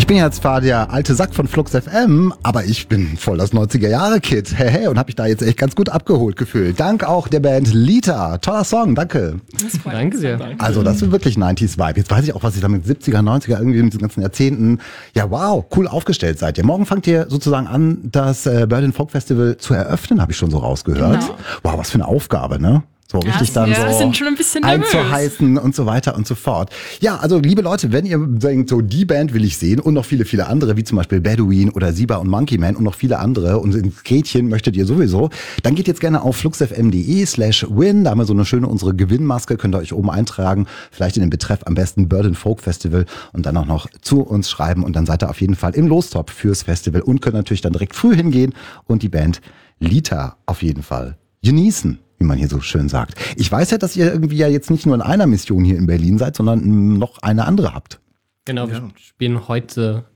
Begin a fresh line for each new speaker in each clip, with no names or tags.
Ich bin jetzt zwar der alte Sack von Flux FM, aber ich bin voll das 90er-Jahre-Kid. Hey, und habe mich da jetzt echt ganz gut abgeholt gefühlt. Dank auch der Band Lita. Toller Song, danke.
Danke sehr.
Also das ist wirklich 90s-Vibe. Jetzt weiß ich auch, was ich da mit 70er, 90er, irgendwie in diesen ganzen Jahrzehnten. Ja, wow, cool aufgestellt seid ihr. Morgen fangt ihr sozusagen an, das Berlin Folk Festival zu eröffnen, habe ich schon so rausgehört.
Genau.
Wow, was für eine Aufgabe, ne? So richtig dann
wir
so
sind schon ein bisschen nervös.
einzuheißen und so weiter und so fort. Ja, also liebe Leute, wenn ihr denkt, so die Band will ich sehen und noch viele, viele andere, wie zum Beispiel Bedouin oder Siba und Monkey Man und noch viele andere und ins Gretchen möchtet ihr sowieso, dann geht jetzt gerne auf fluxfm.de/win. Da haben wir so eine schöne, unsere Gewinnmaske, könnt ihr euch oben eintragen, vielleicht in den Betreff am besten Berlin Folk Festival und dann auch noch zu uns schreiben und dann seid ihr auf jeden Fall im Lostop fürs Festival und könnt natürlich dann direkt früh hingehen und die Band Lita auf jeden Fall genießen, wie man hier so schön sagt. Ich weiß ja, dass ihr irgendwie ja jetzt nicht nur in einer Mission hier in Berlin seid, sondern noch eine andere habt.
Genau, wir spielen heute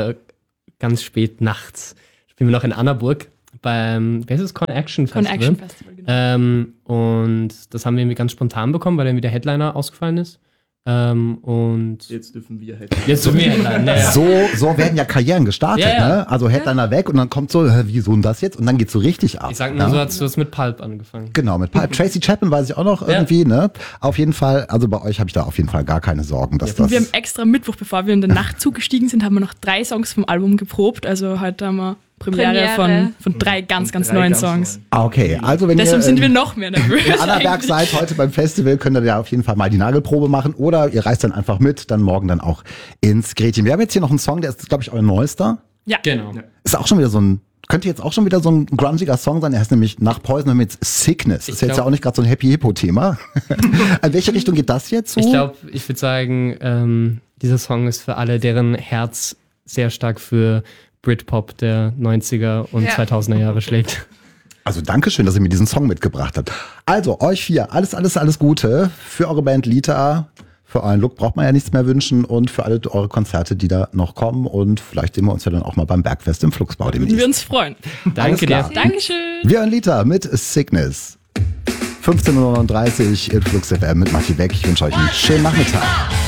ganz spät nachts. Spielen wir noch in Annaburg beim, wer ist es? Con-Action Festival.
Con-Action Festival, genau.
Und das haben wir irgendwie ganz spontan bekommen, weil dann wieder Headliner ausgefallen ist. Und
Jetzt dürfen wir
Headliner. Naja.
So werden ja Karrieren gestartet,
Ja, ja.
ne? Also Headliner weg und dann kommt so, wieso denn das jetzt? Und dann geht's so richtig ab.
Ich sag nur,
ne?
so hast du das mit Pulp angefangen.
Genau, mit Tracy Chapman weiß ich auch noch irgendwie, ne? Auf jeden Fall, also bei euch habe ich da auf jeden Fall gar keine Sorgen, dass das...
Wir haben extra Mittwoch, bevor wir in der Nacht zugestiegen sind, haben wir noch 3 Songs vom Album geprobt. Also heute haben wir Premiere. Von 3 ganz neuen Songs.
Okay, also wenn
Deshalb
ihr
sind wir noch mehr nervös.
in Annaberg
eigentlich.
seid heute beim Festival, könnt ihr ja auf jeden Fall mal die Nagelprobe machen oder ihr reist dann einfach mit, dann morgen dann auch ins Gretchen. Wir haben jetzt hier noch einen Song, der ist, glaube ich, euer neuester.
Ja.
Genau.
Ist auch schon wieder so ein, könnte jetzt auch schon wieder so ein grungiger Song sein. Er ist nämlich nach Poison mit Sickness. Ist jetzt ja auch nicht gerade so ein Happy-Hippo-Thema. In welche Richtung geht das jetzt so?
Ich glaube, ich würde sagen, dieser Song ist für alle, deren Herz sehr stark für Britpop der 90er und 2000er Jahre schlägt.
Also Dankeschön, dass ihr mir diesen Song mitgebracht habt. Also euch 4, alles Gute für eure Band Lita. Für euren Look braucht man ja nichts mehr wünschen und für alle eure Konzerte, die da noch kommen. Und vielleicht sehen wir uns ja dann auch mal beim Bergfest im Fluxbau
Würden wir
demnächst.
uns freuen.
Danke dir.
Dankeschön.
Wir hören Lita mit Sickness. 15:39 Uhr in Flux FM mit Matti Beck. Ich wünsche euch einen schönen Nachmittag.